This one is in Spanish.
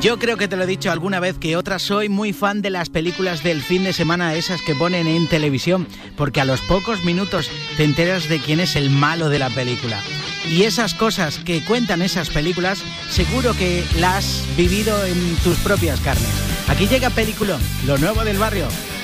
Yo creo que te lo he dicho alguna vez que otra, soy muy fan de las películas del fin de semana, esas que ponen en televisión, porque a los pocos minutos te enteras de quién es el malo de la película. Y esas cosas que cuentan esas películas, seguro que las has vivido en tus propias carnes. Aquí llega Peliculón, lo nuevo del barrio.